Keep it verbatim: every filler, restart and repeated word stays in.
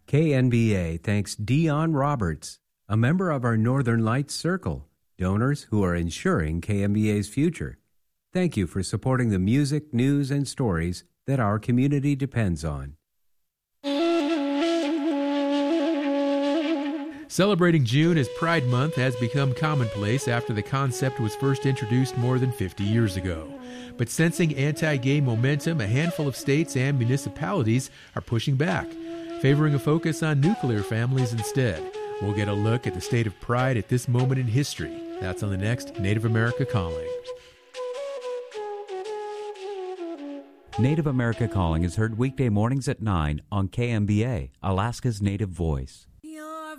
K N B A thanks Dion Roberts, a member of our Northern Lights Circle, donors who are ensuring K N B A's future. Thank you for supporting the music, news, and stories that our community depends on. Celebrating June as Pride Month has become commonplace after the concept was first introduced more than fifty years ago. But sensing anti-gay momentum, a handful of states and municipalities are pushing back, favoring a focus on nuclear families instead. We'll get a look at the state of pride at this moment in history. That's on the next Native America Calling. Native America Calling is heard weekday mornings at nine on K M B A, Alaska's Native Voice.